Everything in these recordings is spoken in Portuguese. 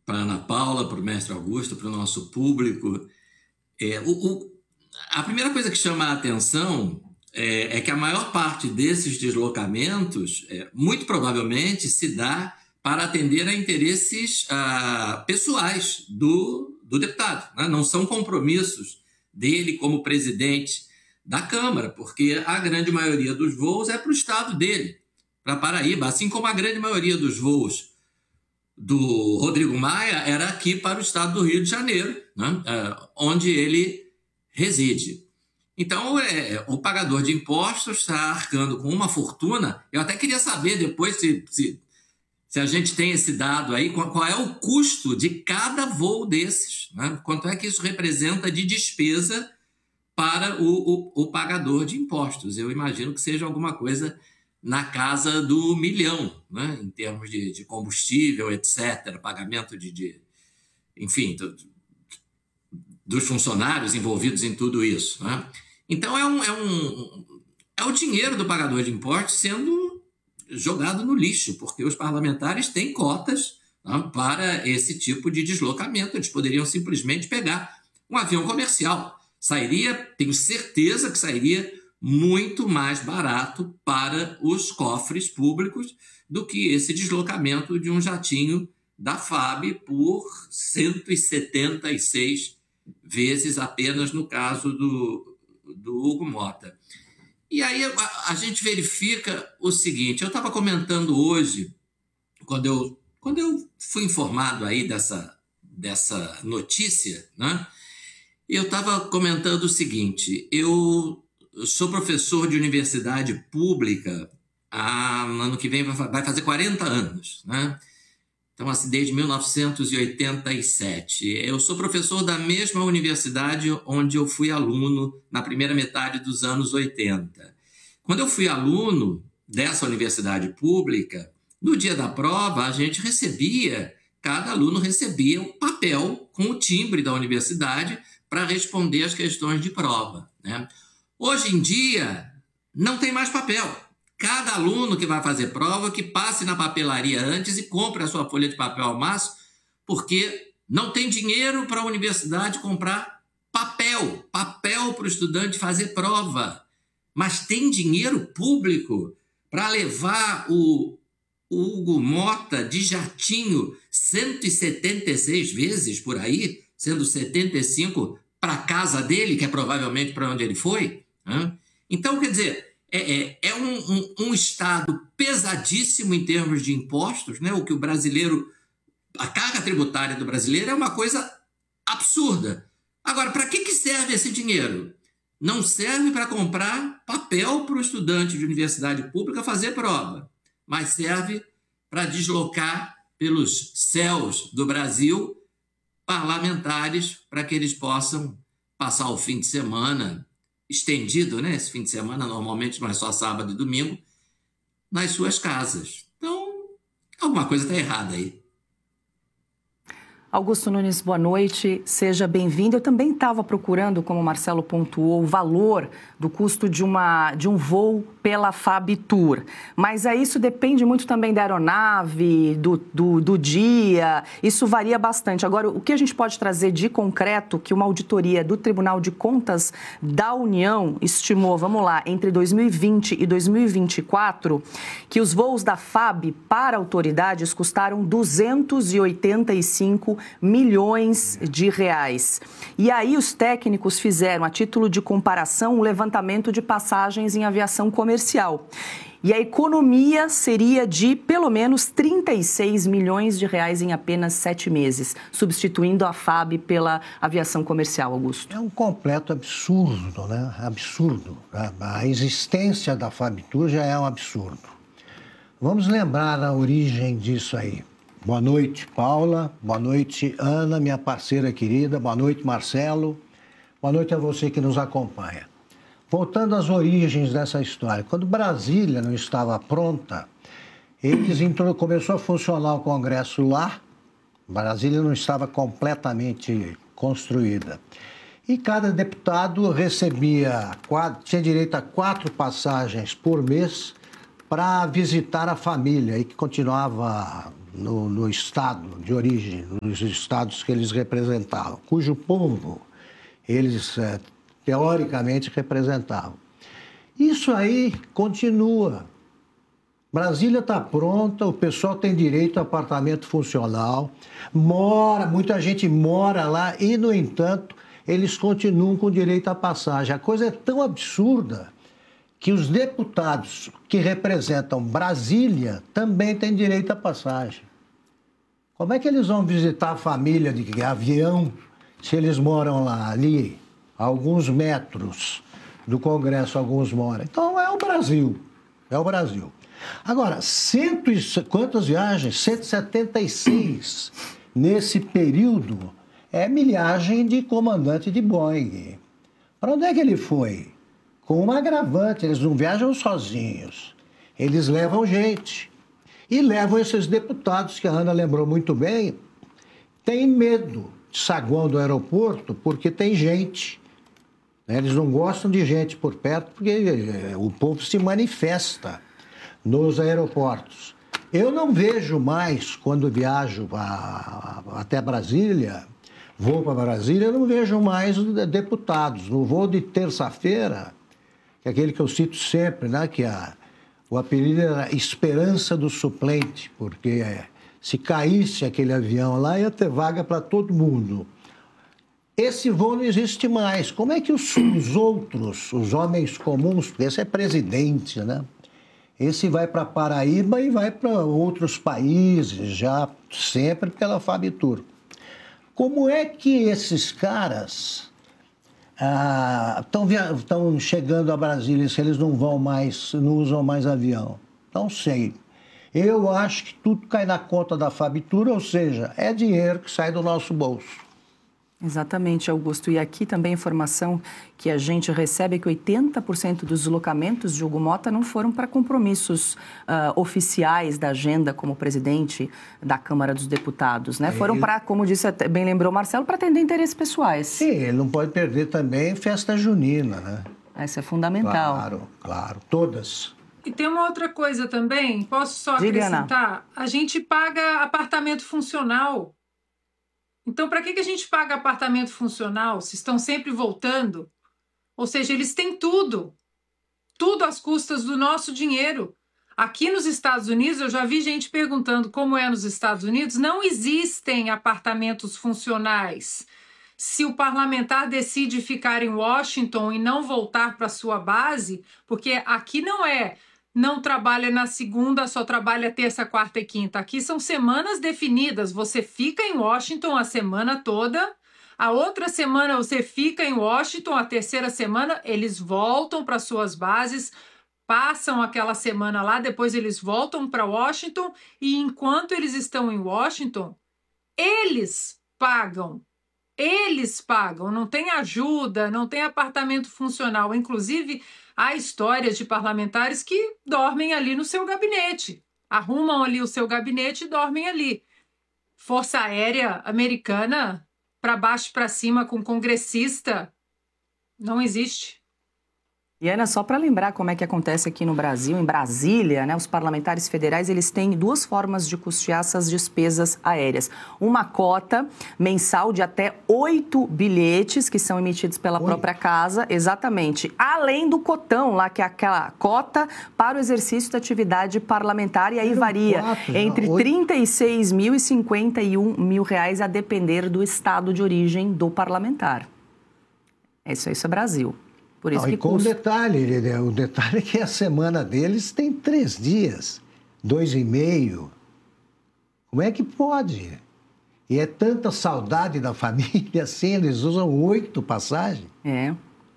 para a Ana Paula, para o mestre Augusto, para o nosso público. A primeira coisa que chama a atenção é que a maior parte desses deslocamentos, muito provavelmente, se dá para atender a interesses pessoais do deputado, né? Não são compromissos dele como presidente da Câmara, porque a grande maioria dos voos é para o estado dele, para Paraíba, assim como a grande maioria dos voos do Rodrigo Maia era aqui para o estado do Rio de Janeiro, né? Onde ele reside. Então, o pagador de impostos está arcando com uma fortuna. Eu até queria saber depois se a gente tem esse dado aí, qual é o custo de cada voo desses, né? Quanto é que isso representa de despesa para o pagador de impostos? Eu imagino que seja alguma coisa na casa do 1 milhão, né? Em termos de combustível, etc., pagamento enfim, dos funcionários envolvidos em tudo isso, né? Então, é o dinheiro do pagador de impostos sendo jogado no lixo, porque os parlamentares têm cotas, né, para esse tipo de deslocamento. Eles poderiam simplesmente pegar um avião comercial. Tenho certeza que sairia muito mais barato para os cofres públicos do que esse deslocamento de um jatinho da FAB por 176 vezes apenas no caso do Hugo Mota. E aí a gente verifica o seguinte: eu estava comentando hoje, quando eu fui informado aí dessa notícia, né? Eu estava comentando o seguinte: eu sou professor de universidade pública no ano que vem vai fazer 40 anos, né? Então, assim, desde 1987. Eu sou professor da mesma universidade onde eu fui aluno na primeira metade dos anos 80. Quando eu fui aluno dessa universidade pública, no dia da prova, cada aluno recebia um papel com o timbre da universidade para responder as questões de prova, né? Hoje em dia, não tem mais papel. Cada aluno que vai fazer prova, que passe na papelaria antes e compre a sua folha de papel ao maço, porque não tem dinheiro para a universidade comprar papel para o estudante fazer prova. Mas tem dinheiro público para levar o Hugo Mota de jatinho 176 vezes por aí, sendo 75 para a casa dele, que é provavelmente para onde ele foi, né? Então, quer dizer, é um Estado pesadíssimo em termos de impostos, né? O que a carga tributária do brasileiro é uma coisa absurda. Agora, para que serve esse dinheiro? Não serve para comprar papel para o estudante de universidade pública fazer prova, mas serve para deslocar pelos céus do Brasil parlamentares para que eles possam passar o fim de semana estendido, né? Esse fim de semana normalmente não é só sábado e domingo, nas suas casas. Então, alguma coisa está errada aí. Augusto Nunes, boa noite, seja bem-vindo. Eu também estava procurando, como o Marcelo pontuou, o valor do custo de um voo pela FAB Tour, mas aí isso depende muito também da aeronave, do dia, isso varia bastante. Agora, o que a gente pode trazer de concreto, que uma auditoria do Tribunal de Contas da União estimou, vamos lá, entre 2020 e 2024, que os voos da FAB para autoridades custaram 285 milhões de reais. E aí os técnicos fizeram, a título de comparação, um levantamento de passagens em aviação comercial. E a economia seria de pelo menos 36 milhões de reais em apenas 7 meses, substituindo a FAB pela aviação comercial, Augusto. É um completo absurdo, né? Absurdo. A existência da FAB Tour já é um absurdo. Vamos lembrar a origem disso aí. Boa noite, Paula. Boa noite, Ana, minha parceira querida. Boa noite, Marcelo. Boa noite a você que nos acompanha. Voltando às origens dessa história, quando Brasília não estava pronta, começou a funcionar o Congresso lá, Brasília não estava completamente construída. E cada deputado tinha direito a 4 passagens por mês para visitar a família, e que continuava no estado de origem, nos estados que eles representavam, cujo povo eles teoricamente representavam. Isso aí continua. Brasília está pronta, o pessoal tem direito a apartamento funcional, muita gente mora lá e, no entanto, eles continuam com direito à passagem. A coisa é tão absurda que os deputados que representam Brasília também têm direito à passagem. Como é que eles vão visitar a família de avião se eles moram lá, ali, a alguns metros do Congresso, alguns moram? Então é o Brasil, é o Brasil. Agora, quantas viagens? 176 nesse período é milhagem de comandante de Boeing. Para onde é que ele foi? Com um agravante, eles não viajam sozinhos, eles levam gente. E levam esses deputados, que a Ana lembrou muito bem, têm medo de saguão do aeroporto porque tem gente. Eles não gostam de gente por perto porque o povo se manifesta nos aeroportos. Eu não vejo mais, quando viajo até Brasília, vou para Brasília, eu não vejo mais deputados. No voo de terça-feira, que é aquele que eu cito sempre, né, que o apelido era Esperança do Suplente, porque se caísse aquele avião lá, ia ter vaga para todo mundo. Esse voo não existe mais. Como é que os outros, os homens comuns, porque esse é presidente, né? Esse vai para Paraíba e vai para outros países, já sempre pela Fabitur. Como é que esses caras estão chegando a Brasília se eles não usam mais avião? Não sei. Eu acho que tudo cai na conta da Fabitur, ou seja, é dinheiro que sai do nosso bolso. Exatamente, Augusto. E aqui também a informação que a gente recebe é que 80% dos deslocamentos de Hugo Motta não foram para compromissos oficiais da agenda como presidente da Câmara dos Deputados, né? Foram para, como disse, bem lembrou Marcelo, para atender interesses pessoais. Sim, ele não pode perder também festa junina, né? Essa é fundamental. Claro, claro, todas. E tem uma outra coisa também, posso só acrescentar? A gente paga apartamento funcional. Então, para que a gente paga apartamento funcional se estão sempre voltando? Ou seja, eles têm tudo às custas do nosso dinheiro. Aqui nos Estados Unidos, eu já vi gente perguntando como é nos Estados Unidos, não existem apartamentos funcionais. Se o parlamentar decide ficar em Washington e não voltar para sua base, porque aqui não trabalha na segunda, só trabalha terça, quarta e quinta. Aqui são semanas definidas. Você fica em Washington a semana toda, a outra semana você fica em Washington, a terceira semana eles voltam para suas bases, passam aquela semana lá, depois eles voltam para Washington e enquanto eles estão em Washington, eles pagam. Eles pagam, não tem ajuda, não tem apartamento funcional. Inclusive, há histórias de parlamentares que dormem ali no seu gabinete. Arrumam ali o seu gabinete e dormem ali. Força Aérea Americana, para baixo e para cima, com congressista, não existe. E, Ana, só para lembrar como é que acontece aqui no Brasil, em Brasília, né, os parlamentares federais, eles têm duas formas de custear essas despesas aéreas. Uma cota mensal de até 8 bilhetes que são emitidos pela própria casa, exatamente. Além do cotão lá, que é aquela cota para o exercício da atividade parlamentar, e aí varia entre 36 mil e 51 mil reais, a depender do estado de origem do parlamentar. Isso é Brasil. Por isso que com o detalhe é que a semana deles tem 3 dias, 2,5. Como é que pode? E é tanta saudade da família assim, eles usam 8 passagens. É.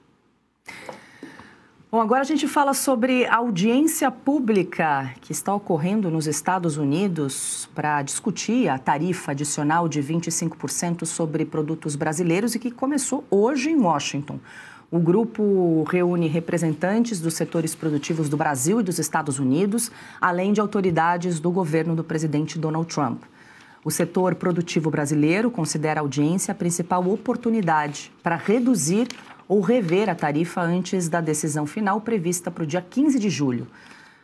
Bom, agora a gente fala sobre a audiência pública que está ocorrendo nos Estados Unidos para discutir a tarifa adicional de 25% sobre produtos brasileiros e que começou hoje em Washington. O grupo reúne representantes dos setores produtivos do Brasil e dos Estados Unidos, além de autoridades do governo do presidente Donald Trump. O setor produtivo brasileiro considera a audiência a principal oportunidade para reduzir ou rever a tarifa antes da decisão final prevista para o dia 15 de julho.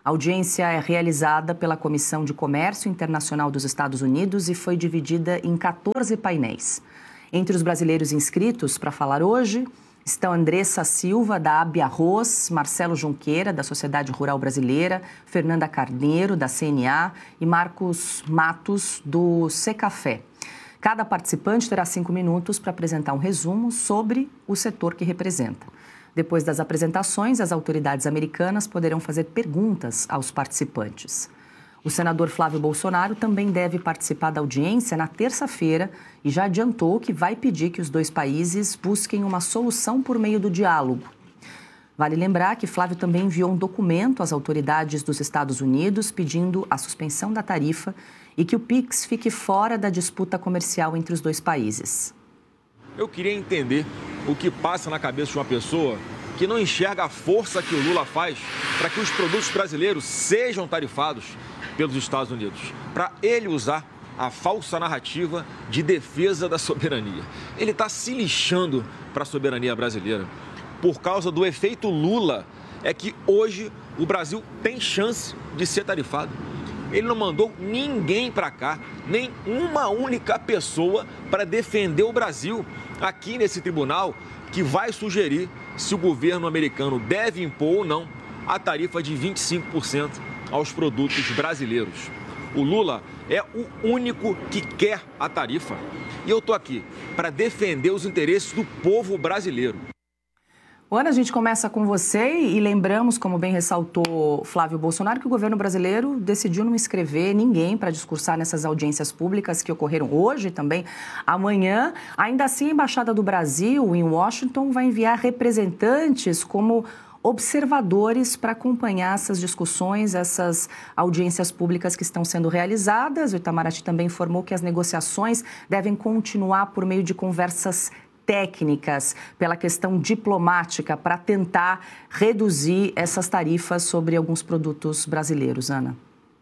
A audiência é realizada pela Comissão de Comércio Internacional dos Estados Unidos e foi dividida em 14 painéis. Entre os brasileiros inscritos para falar hoje estão Andressa Silva, da Abiarroz, Marcelo Junqueira, da Sociedade Rural Brasileira, Fernanda Carneiro, da CNA e Marcos Matos, do Secafé. Cada participante terá 5 minutos para apresentar um resumo sobre o setor que representa. Depois das apresentações, as autoridades americanas poderão fazer perguntas aos participantes. O senador Flávio Bolsonaro também deve participar da audiência na terça-feira e já adiantou que vai pedir que os dois países busquem uma solução por meio do diálogo. Vale lembrar que Flávio também enviou um documento às autoridades dos Estados Unidos pedindo a suspensão da tarifa e que o PIX fique fora da disputa comercial entre os dois países. Eu queria entender o que passa na cabeça de uma pessoa que não enxerga a força que o Lula faz para que os produtos brasileiros sejam tarifados pelos Estados Unidos, para ele usar a falsa narrativa de defesa da soberania. Ele está se lixando para a soberania brasileira. Por causa do efeito Lula, é que hoje o Brasil tem chance de ser tarifado. Ele não mandou ninguém para cá, nem uma única pessoa para defender o Brasil aqui nesse tribunal que vai sugerir se o governo americano deve impor ou não a tarifa de 25% aos produtos brasileiros. O Lula é o único que quer a tarifa. E eu estou aqui para defender os interesses do povo brasileiro. Ana, a gente começa com você e lembramos, como bem ressaltou Flávio Bolsonaro, que o governo brasileiro decidiu não inscrever ninguém para discursar nessas audiências públicas que ocorreram hoje e também amanhã. Ainda assim, a Embaixada do Brasil em Washington vai enviar representantes como observadores para acompanhar essas discussões, essas audiências públicas que estão sendo realizadas. O Itamaraty também informou que as negociações devem continuar por meio de conversas técnicas, pela questão diplomática, para tentar reduzir essas tarifas sobre alguns produtos brasileiros. Ana.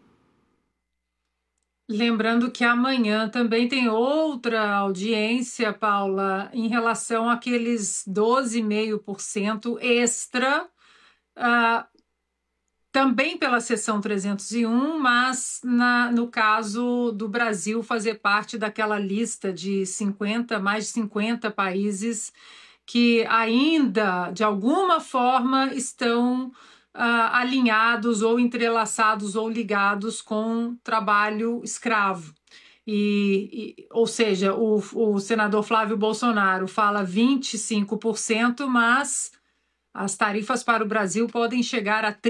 Lembrando que amanhã também tem outra audiência, Paula, em relação àqueles 12,5% extra, também pela seção 301, mas no caso do Brasil fazer parte daquela lista de mais de 50 países que ainda, de alguma forma, estão alinhados ou entrelaçados ou ligados com trabalho escravo. Ou seja, o senador Flávio Bolsonaro fala 25%, mas as tarifas para o Brasil podem chegar a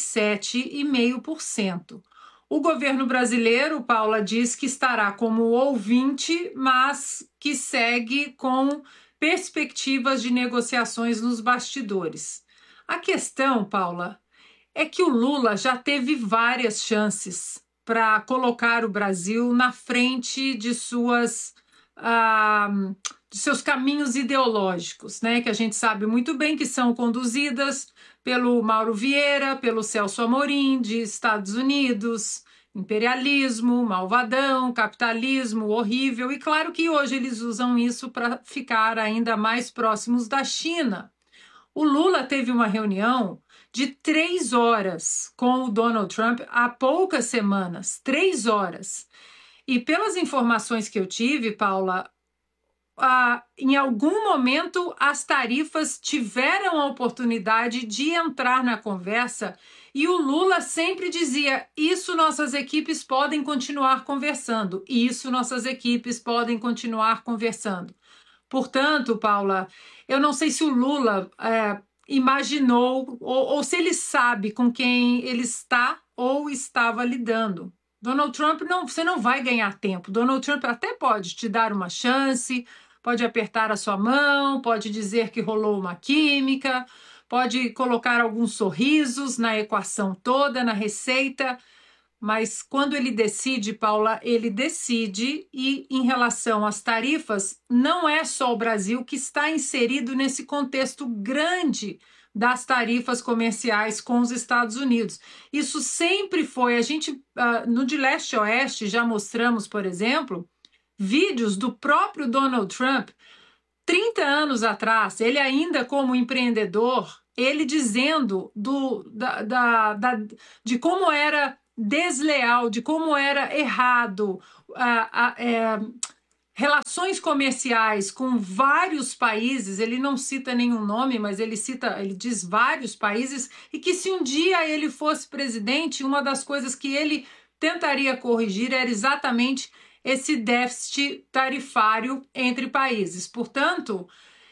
37,5%. O governo brasileiro, Paula, diz que estará como ouvinte, mas que segue com perspectivas de negociações nos bastidores. A questão, Paula, é que o Lula já teve várias chances para colocar o Brasil na frente de seus caminhos ideológicos, né? Que a gente sabe muito bem que são conduzidas pelo Mauro Vieira, pelo Celso Amorim, de Estados Unidos, imperialismo, malvadão, capitalismo horrível, e claro que hoje eles usam isso para ficar ainda mais próximos da China. O Lula teve uma reunião de 3 horas com o Donald Trump há poucas semanas, 3 horas. E pelas informações que eu tive, Paula, em algum momento as tarifas tiveram a oportunidade de entrar na conversa e o Lula sempre dizia: isso nossas equipes podem continuar conversando, isso nossas equipes podem continuar conversando. Portanto, Paula, eu não sei se o Lula imaginou ou se ele sabe com quem ele está ou estava lidando. Donald Trump, você não vai ganhar tempo. Donald Trump até pode te dar uma chance, pode apertar a sua mão, pode dizer que rolou uma química, pode colocar alguns sorrisos na equação toda, na receita, mas quando ele decide, Paula, ele decide, e em relação às tarifas, não é só o Brasil que está inserido nesse contexto grande das tarifas comerciais com os Estados Unidos. Isso sempre foi, a gente, no De Leste a Oeste, já mostramos, por exemplo, vídeos do próprio Donald Trump, 30 anos atrás, ele ainda como empreendedor, ele dizendo de como era desleal, de como era errado, relações comerciais com vários países. Ele não cita nenhum nome, mas ele diz vários países, e que se um dia ele fosse presidente, uma das coisas que ele tentaria corrigir era exatamente esse déficit tarifário entre países. Portanto,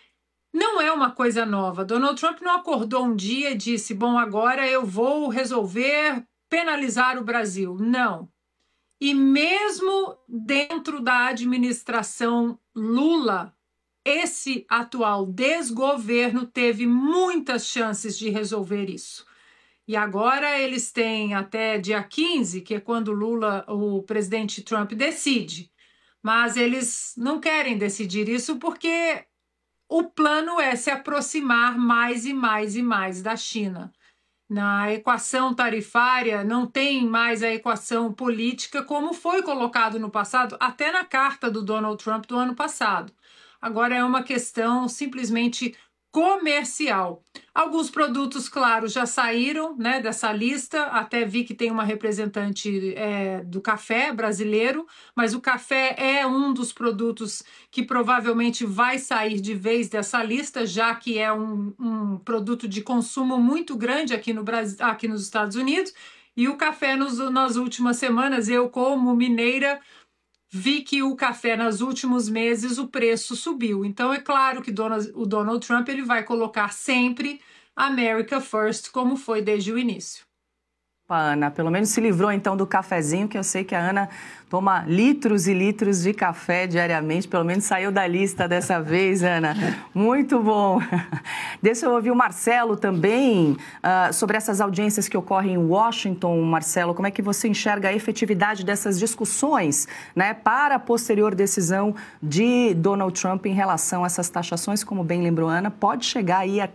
não é uma coisa nova. Donald Trump não acordou um dia e disse, bom, agora eu vou resolver penalizar o Brasil. Não. E mesmo dentro da administração Lula, esse atual desgoverno teve muitas chances de resolver isso. E agora eles têm até dia 15, que é quando o presidente Trump decide. Mas eles não querem decidir isso porque o plano é se aproximar mais e mais e mais da China. Na equação tarifária não tem mais a equação política como foi colocado no passado, até na carta do Donald Trump do ano passado. Agora é uma questão simplesmente comercial. Alguns produtos, claro, já saíram, né, dessa lista. Até vi que tem uma representante do café brasileiro, mas o café é um dos produtos que provavelmente vai sair de vez dessa lista, já que é um produto de consumo muito grande aqui no Brasil, aqui nos Estados Unidos. E o café nas últimas semanas, eu como mineira, vi que o café nos últimos meses o preço subiu. Então é claro que o Donald Trump ele vai colocar sempre America First, como foi desde o início. Ana, pelo menos se livrou então do cafezinho, que eu sei que a Ana toma litros e litros de café diariamente, pelo menos saiu da lista dessa vez, Ana. Muito bom. Deixa eu ouvir o Marcelo também sobre essas audiências que ocorrem em Washington. Marcelo, como é que você enxerga a efetividade dessas discussões, né, para a posterior decisão de Donald Trump em relação a essas taxações? Como bem lembrou Ana, pode chegar aí a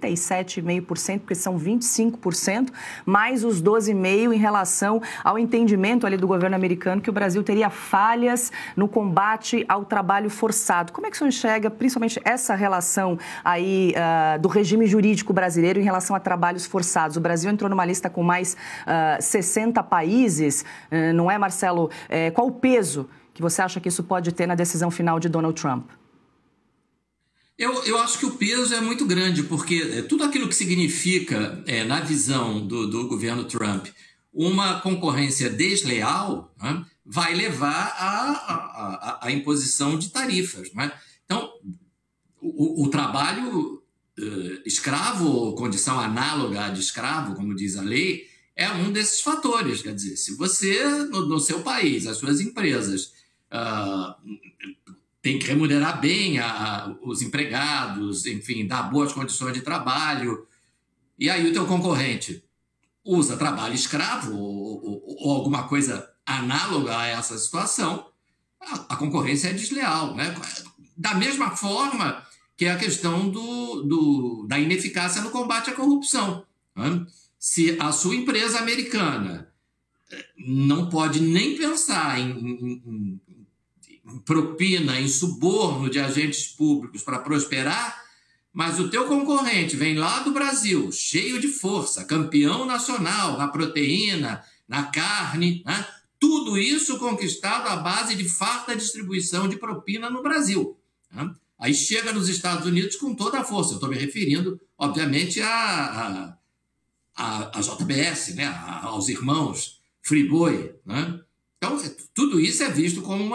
37,5%, porque são 25%, mais os 12,5% em relação ao entendimento ali do governo americano que o Brasil teria falhas no combate ao trabalho forçado. Como é que o senhor enxerga, principalmente, essa relação aí do regime jurídico brasileiro em relação a trabalhos forçados? O Brasil entrou numa lista com mais 60 países, não é, Marcelo? Qual o peso que você acha que isso pode ter na decisão final de Donald Trump? Eu acho que o peso é muito grande, porque tudo aquilo que significa, na visão do governo Trump, uma concorrência desleal, né, vai levar à imposição de tarifas. Né? Então, o trabalho escravo, ou condição análoga de escravo, como diz a lei, é um desses fatores. Quer dizer, se você, no seu país, as suas empresas tem que remunerar bem os empregados, enfim, dar boas condições de trabalho, e aí o teu concorrente usa trabalho escravo ou alguma coisa análoga a essa situação, a concorrência é desleal. Né? Da mesma forma que é a questão da ineficácia no combate à corrupção. Né? Se a sua empresa americana não pode nem pensar em propina, em suborno de agentes públicos para prosperar, mas o teu concorrente vem lá do Brasil, cheio de força, campeão nacional na proteína, na carne, né? Tudo isso conquistado à base de farta distribuição de propina no Brasil. Né? Aí chega nos Estados Unidos com toda a força. Eu estou me referindo, obviamente, a JBS, né? Aos irmãos Friboi, né? Então, tudo isso é visto como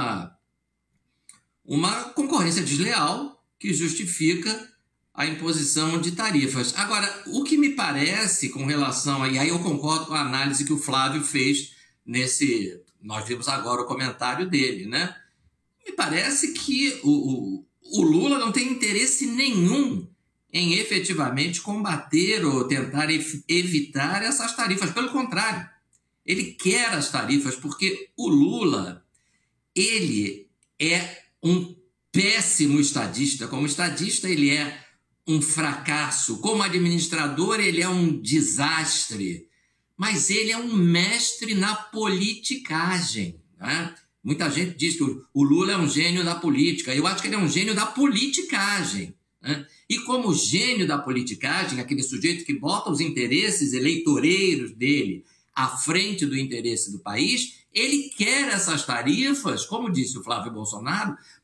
uma concorrência desleal que justifica a imposição de tarifas. Agora, o que me parece com relação... E aí eu concordo com a análise que o Flávio fez nós vimos agora o comentário dele, né? Me parece que o Lula não tem interesse nenhum em efetivamente combater ou tentar evitar essas tarifas. Pelo contrário, ele quer as tarifas porque o Lula, ele é um péssimo estadista. Como estadista, ele é um fracasso. Como administrador, ele é um desastre. Mas ele é um mestre na politicagem. Né? Muita gente diz que o Lula é um gênio da política. Eu acho que ele é um gênio da politicagem. né? E como gênio da politicagem, aquele sujeito que bota os interesses eleitoreiros dele à frente do interesse do país, ele quer essas tarifas, como disse o Flávio Bolsonaro,